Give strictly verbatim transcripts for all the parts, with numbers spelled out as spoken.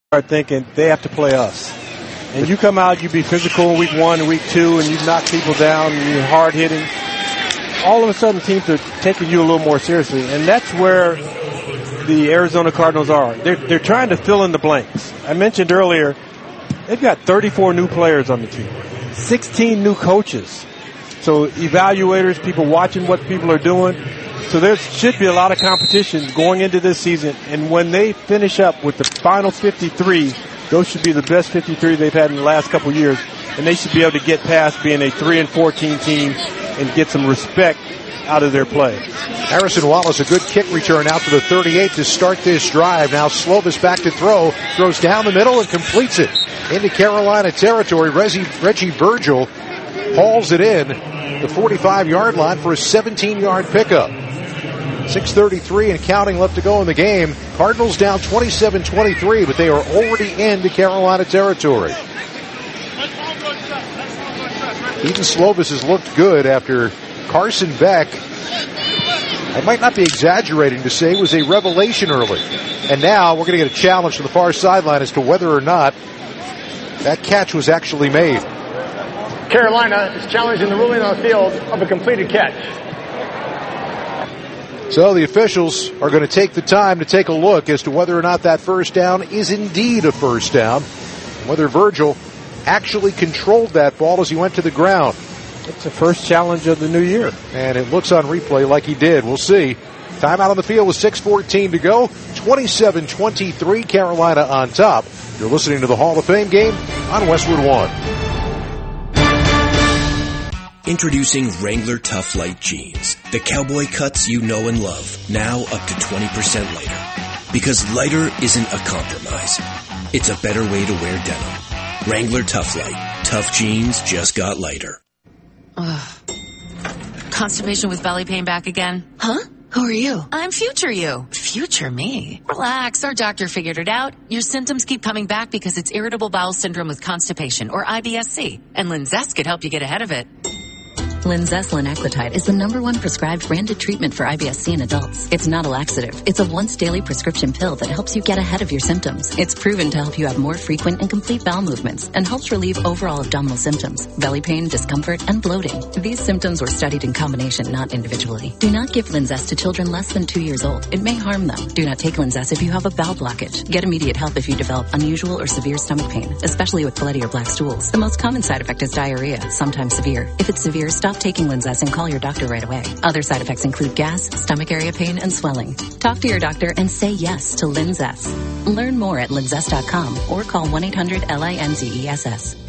start thinking they have to play us. And you come out, you be physical in week one and week two, and you knock people down, and you're hard hitting. All of a sudden, teams are taking you a little more seriously, and that's where the Arizona Cardinals are. They're, they're trying to fill in the blanks. I mentioned earlier, they've got thirty-four new players on the team, sixteen new coaches. So evaluators, people watching what people are doing. So there should be a lot of competition going into this season, and when they finish up with the final fifty-three, those should be the best fifty-three they've had in the last couple of years, and they should be able to get past being a three and fourteen team and get some respect out of their play. Harrison Wallace, a good kick return out to the thirty-eight to start this drive. Now Slovis back to throw, throws down the middle and completes it into Carolina territory. Reggie, Reggie Virgil hauls it in the forty-five-yard line for a seventeen-yard pickup. six thirty-three and counting left to go in the game. Cardinals down twenty-seven twenty-three, but they are already into Carolina territory. Eden Slovis has looked good after Carson Beck, I might not be exaggerating to say, was a revelation early. And now we're going to get a challenge from the far sideline as to whether or not that catch was actually made. Carolina is challenging the ruling on the field of a completed catch. So the officials are going to take the time to take a look as to whether or not that first down is indeed a first down. Whether Virgil actually controlled that ball as he went to the ground. It's the first challenge of the new year. And it looks on replay like he did. We'll see. Timeout on the field with six fourteen to go. twenty-seven twenty-three, Carolina on top. You're listening to the Hall of Fame game on Westwood One. Introducing Wrangler Tough Light Jeans. The cowboy cuts you know and love. Now up to twenty percent lighter. Because lighter isn't a compromise. It's a better way to wear denim. Wrangler Tough Light. Tough jeans just got lighter. Ugh. Constipation with belly pain back again? Huh? Who are you? I'm future you. Future me. Relax, our doctor figured it out. Your symptoms keep coming back because it's irritable bowel syndrome with constipation, or I B S C. And Linzess could help you get ahead of it. Linzess linaclotide is the number one prescribed branded treatment for I B S C in adults. It's not a laxative. It's a once-daily prescription pill that helps you get ahead of your symptoms. It's proven to help you have more frequent and complete bowel movements and helps relieve overall abdominal symptoms, belly pain, discomfort, and bloating. These symptoms were studied in combination, not individually. Do not give Linzess to children less than two years old. It may harm them. Do not take Linzess if you have a bowel blockage. Get immediate help if you develop unusual or severe stomach pain, especially with bloody or black stools. The most common side effect is diarrhea, sometimes severe. If it's severe, stop taking Linzess and call your doctor right away. Other side effects include gas, stomach area pain, and swelling. Talk to your doctor and say yes to Linzess. Learn more at linzess dot com or call one eight hundred L I N Z E S S.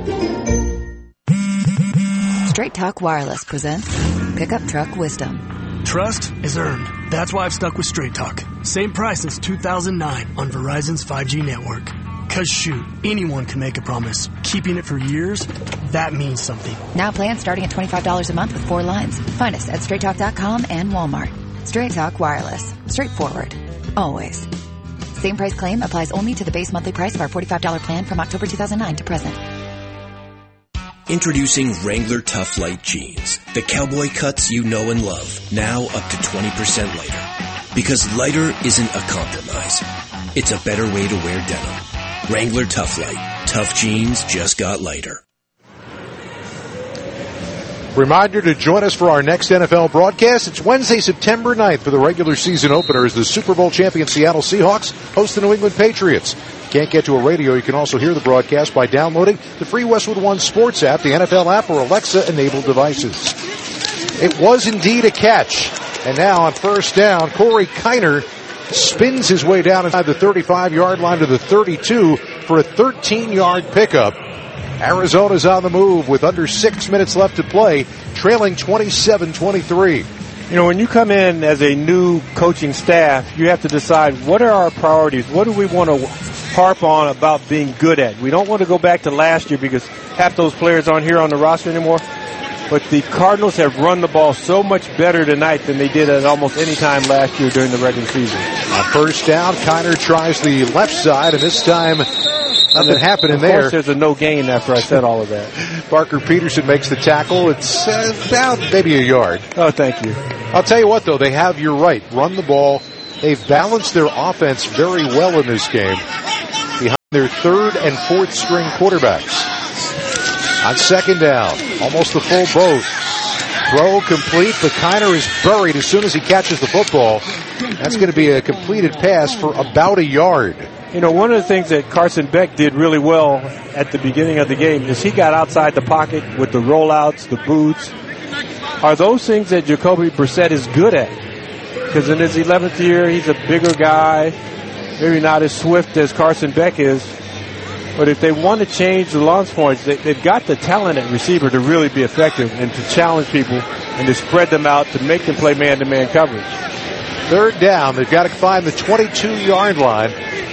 Straight Talk Wireless presents Pickup Truck Wisdom. Trust is earned. That's why I've stuck with Straight Talk. Same price since two thousand nine on Verizon's five G network. Cause shoot, anyone can make a promise. Keeping it for years, that means something. Now plans starting at twenty-five dollars a month with four lines. Find us at straight talk dot com and Walmart. Straight Talk Wireless. Straightforward. Always. Same price claim applies only to the base monthly price of our forty-five dollars plan from October two thousand nine to present. Introducing Wrangler Tough Light Jeans. The cowboy cuts you know and love. Now up to twenty percent lighter. Because lighter isn't a compromise. It's a better way to wear denim. Wrangler Tough Light. Tough jeans just got lighter. Reminder to join us for our next N F L broadcast. It's Wednesday, September ninth for the regular season opener as the Super Bowl champion Seattle Seahawks host the New England Patriots. Can't get to a radio, you can also hear the broadcast by downloading the free Westwood One Sports app, the N F L app, or Alexa-enabled devices. It was indeed a catch. And now on first down, Corey Kiner spins his way down inside the thirty-five-yard line to the thirty-two for a thirteen-yard pickup. Arizona's on the move with under six minutes left to play, trailing twenty-seven twenty-three. You know, when you come in as a new coaching staff, you have to decide what are our priorities? What do we want to harp on about being good at? We don't want to go back to last year because half those players aren't here on the roster anymore. But the Cardinals have run the ball so much better tonight than they did at almost any time last year during the regular season. On first down, Kiner tries the left side, and this time nothing happened in there. Of course, there's a no gain after I said all of that. Parker Peterson makes the tackle. It's uh, about maybe a yard. Oh, thank you. I'll tell you what, though, they have, you're right, run the ball. They've balanced their offense very well in this game. their third and fourth string quarterbacks. On second down, almost the full boat. Throw complete, but Kiner is buried as soon as he catches the football. That's going to be a completed pass for about a yard. You know, one of the things that Carson Beck did really well at the beginning of the game is he got outside the pocket with the rollouts, the boots. Are those things that Jacoby Brissett is good at? Because in his eleventh year, he's a bigger guy, maybe not as swift as Carson Beck is. But if they want to change the launch points, they, they've got the talent at receiver to really be effective and to challenge people and to spread them out to make them play man-to-man coverage. Third down, they've got to find the twenty-two-yard line.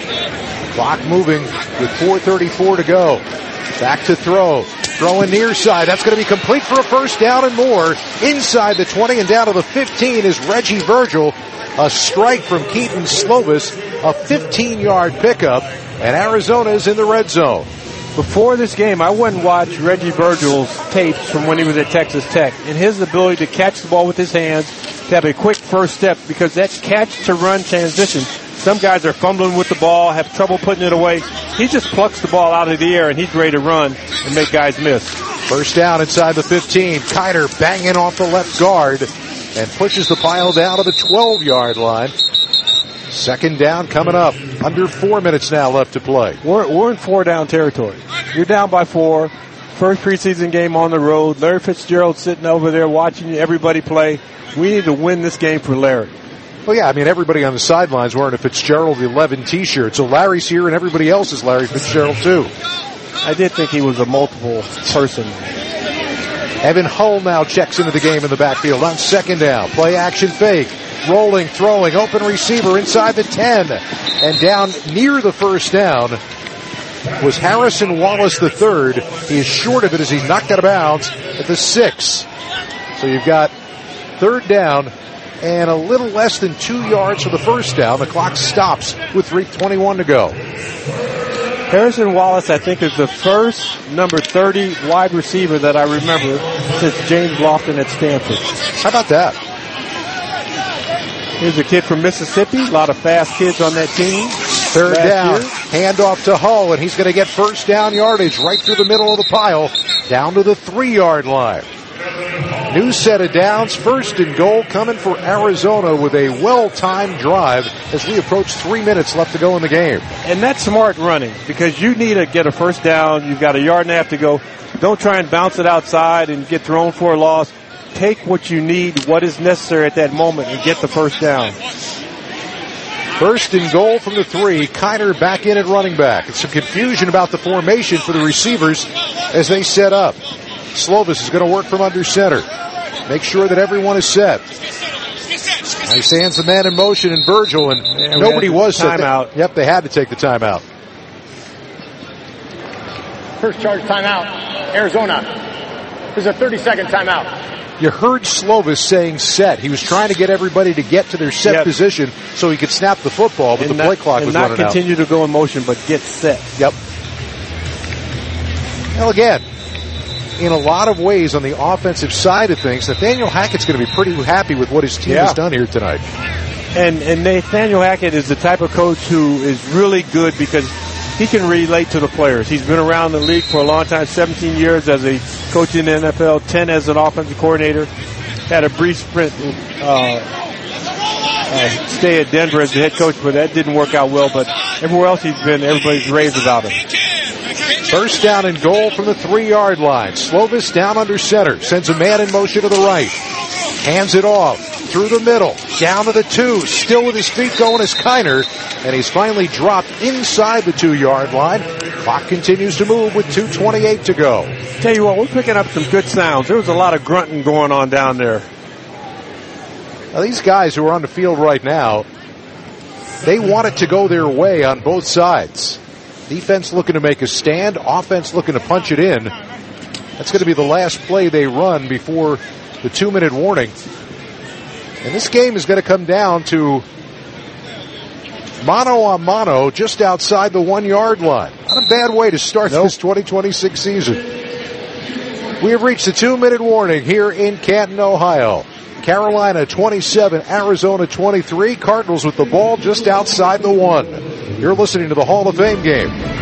Clock moving with four thirty-four to go. Back to throw. Throwing near side. That's going to be complete for a first down and more. Inside the twenty and down to the fifteen is Reggie Virgil. A strike from Keaton Slovis. A fifteen-yard pickup. And Arizona is in the red zone. Before this game, I went and watched Reggie Virgil's tapes from when he was at Texas Tech. And his ability to catch the ball with his hands, to have a quick first step, because that catch-to-run transition, some guys are fumbling with the ball, have trouble putting it away. He just plucks the ball out of the air, and he's ready to run and make guys miss. First down inside the fifteen. Kiner banging off the left guard and pushes the pile down to the twelve-yard line. Second down coming up. Under four minutes now left to play. We're, we're in four-down territory. You're down by four. First preseason game on the road. Larry Fitzgerald sitting over there watching everybody play. We need to win this game for Larry. Well, yeah, I mean, everybody on the sidelines wearing a Fitzgerald eleven T-shirt. So Larry's here and everybody else is Larry Fitzgerald too. I did think he was a multiple person. Evan Hull now checks into the game in the backfield on second down. Play action fake. Rolling, throwing, open receiver inside the ten. And down near the first down was Harrison Wallace the third. He is short of it as he's knocked out of bounds at the six. So you've got third down and a little less than two yards for the first down. The clock stops with three twenty-one to go. Harrison Wallace, I think, is the first number thirty wide receiver that I remember since James Lofton at Stanford. How about that? Here's a kid from Mississippi. A lot of fast kids on that team. Third down. Hand off to Hull, and he's going to get first down yardage right through the middle of the pile, down to the three-yard line. New set of downs. First and goal coming for Arizona with a well-timed drive as we approach three minutes left to go in the game. And that's smart running because you need to get a first down. You've got a yard and a half to go. Don't try and bounce it outside and get thrown for a loss. Take what you need, what is necessary at that moment, and get the first down. First and goal from the three. Kiner back in at running back. It's some confusion about the formation for the receivers as they set up. Slovis is going to work from under center. Make sure that everyone is set. He stands the man in motion in Virgil, and yeah, nobody was set. Timeout. Yep, they had to take the timeout. First charge timeout, Arizona. There's a thirty-second timeout. You heard Slovis saying set. He was trying to get everybody to get to their set yep. position so he could snap the football, but and the not, play clock and was not running out. continue to go in motion, but get set. Yep. Well, again, in a lot of ways on the offensive side of things, Nathaniel Hackett's going to be pretty happy with what his team yeah. has done here tonight. And, and Nathaniel Hackett is the type of coach who is really good because he can relate to the players. He's been around the league for a long time, seventeen years as a coach in the N F L, ten as an offensive coordinator. Had a brief sprint, uh, uh, stay at Denver as the head coach, but that didn't work out well. But everywhere else he's been, everybody's raved about him. First down and goal from the three-yard line. Slovis down under center. Sends a man in motion to the right. Hands it off through the middle. Down to the two. Still with his feet going is Kiner. And he's finally dropped inside the two-yard line. Clock continues to move with two twenty-eight to go. Tell you what, we're picking up some good sounds. There was a lot of grunting going on down there. Now, these guys who are on the field right now, they want it to go their way on both sides. Defense looking to make a stand. Offense looking to punch it in. That's going to be the last play they run before the two-minute warning. And this game is going to come down to mano a mano just outside the one-yard line. Not a bad way to start nope. this twenty twenty-six season. We have reached the two-minute warning here in Canton, Ohio. Carolina twenty-seven, Arizona twenty-three. Cardinals with the ball just outside the one. You're listening to the Hall of Fame game.